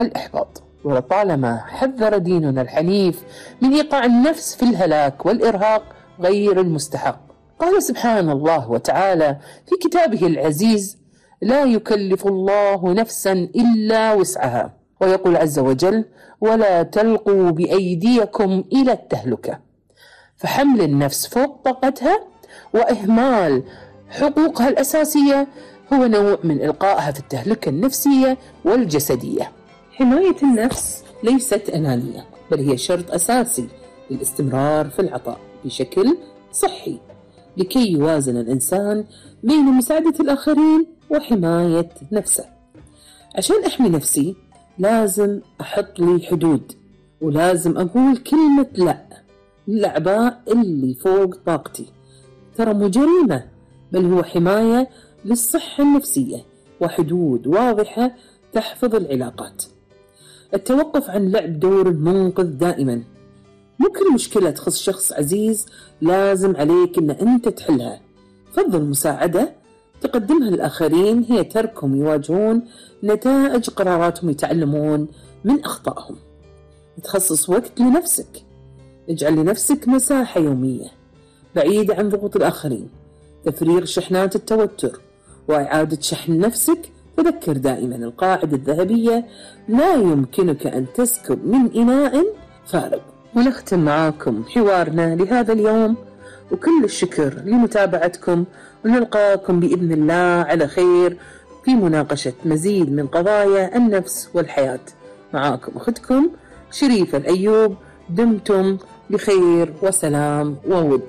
والإحباط. ولطالما حذر ديننا الحنيف من إيقاع النفس في الهلاك والإرهاق غير المستحق. قال سبحانه الله وتعالى في كتابه العزيز: لا يكلف الله نفسا إلا وسعها. ويقول عز وجل: ولا تلقوا بأيديكم إلى التهلكة. فحمل النفس فوق طاقتها وإهمال حقوقها الأساسية هو نوع من إلقائها في التهلكة النفسية والجسدية. حماية النفس ليست أنانية، بل هي شرط أساسي للاستمرار في العطاء بشكل صحي، لكي يوازن الإنسان بين مساعدة الآخرين وحماية نفسه. عشان أحمي نفسي لازم أحط لي حدود، ولازم أقول كلمة لا للأعباء اللي فوق طاقتي. ترى مو جريمة، بل هو حماية للصحة النفسية وحدود واضحة تحفظ العلاقات. التوقف عن لعب دور المنقذ دائما. مو كل مشكلة تخص شخص عزيز لازم عليك إن أنت تحلها. فضل مساعدة تقدمها للآخرين هي تركهم يواجهون نتائج قراراتهم، يتعلمون من أخطائهم. تخصص وقت لنفسك. اجعل لنفسك مساحة يومية بعيدة عن ضغوط الآخرين، تفريغ شحنات التوتر وإعادة شحن نفسك. تذكر دائما القاعدة الذهبية: لا يمكنك أن تسكب من إناء فارغ. ونختم معاكم حوارنا لهذا اليوم، وكل الشكر لمتابعتكم، ونلقاكم بإذن الله على خير في مناقشة مزيد من قضايا النفس والحياة. معاكم أختكم شريفة الأيوب. دمتم بخير وسلام وود.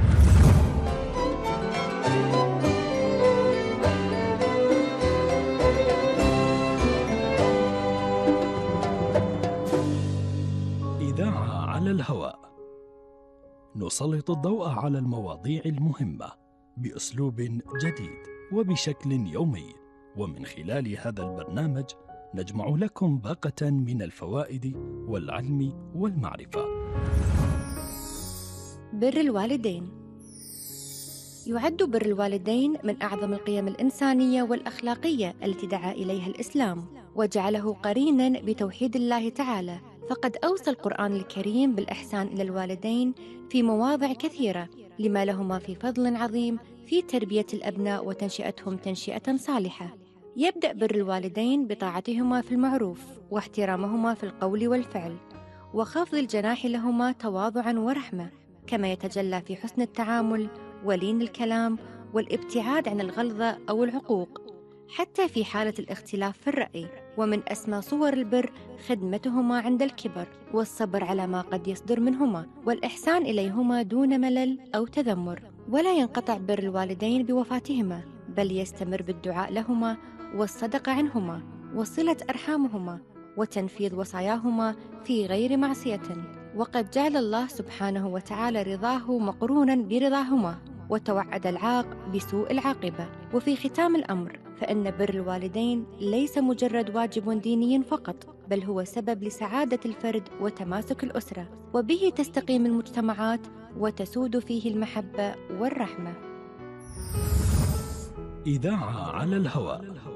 إذاعة على الهواء، نسلط الضوء على المواضيع المهمة بأسلوب جديد وبشكل يومي، ومن خلال هذا البرنامج نجمع لكم باقة من الفوائد والعلم والمعرفة. بر الوالدين. يعد بر الوالدين من أعظم القيم الإنسانية والأخلاقية التي دعا إليها الإسلام، وجعله قريناً بتوحيد الله تعالى. فقد أوصى القرآن الكريم بالإحسان إلى الوالدين في مواضع كثيرة، لما لهما في فضل عظيم في تربية الأبناء وتنشئتهم تنشئة صالحة. يبدأ بر الوالدين بطاعتهما في المعروف، واحترامهما في القول والفعل، وخفض الجناح لهما تواضعاً ورحمة، كما يتجلى في حسن التعامل ولين الكلام والابتعاد عن الغلظة أو العقوق، حتى في حالة الاختلاف في الرأي. ومن أسمى صور البر خدمتهما عند الكبر، والصبر على ما قد يصدر منهما، والإحسان إليهما دون ملل أو تذمر. ولا ينقطع بر الوالدين بوفاتهما، بل يستمر بالدعاء لهما والصدقة عنهما وصلة أرحامهما وتنفيذ وصاياهما في غير معصية. وقد جعل الله سبحانه وتعالى رضاه مقرونا برضاهما، وتوعد العاق بسوء العاقبة. وفي ختام الأمر، فإن بر الوالدين ليس مجرد واجب ديني فقط، بل هو سبب لسعادة الفرد وتماسك الأسرة، وبه تستقيم المجتمعات وتسود فيه المحبة والرحمة. إذاعة على الهواء.